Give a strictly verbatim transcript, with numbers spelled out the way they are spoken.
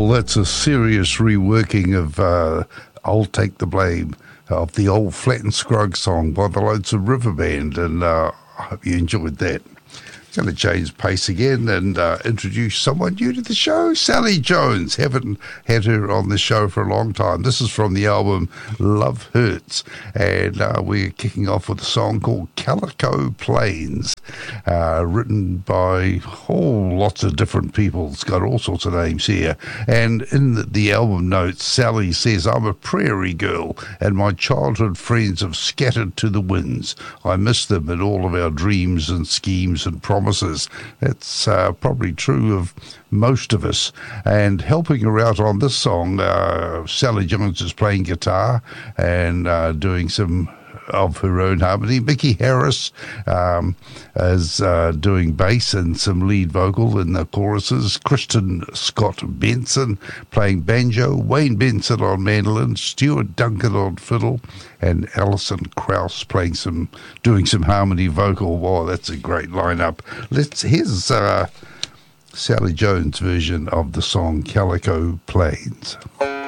that's a serious reworking of uh, I'll Take the Blame, of the old Flat and Scruggs song by the Lonesome River Band, and uh, I hope you enjoyed that. Going to change pace again and uh, introduce someone new to the show, Sally Jones. Haven't had her on the show for a long time. This is from the album Love Hurts, and uh, we're kicking off with a song called Calico Plains, uh, written by oh, lots of different people. It's got all sorts of names here. And in the, the album notes, Sally says, I'm a prairie girl, and my childhood friends have scattered to the winds. I miss them in all of our dreams and schemes and promises. That's uh, probably true of most of us. And helping her out on this song, uh, Sally Jones is playing guitar and uh, doing some of her own harmony. Mickey Harris um, is uh, doing bass and some lead vocal in the choruses. Kristen Scott Benson playing banjo. Wayne Benson on mandolin. Stuart Duncan on fiddle. And Alison Krauss playing some, doing some harmony vocal. Wow, that's a great lineup. Let's here's uh, Sally Jones' version of the song Calico Plains.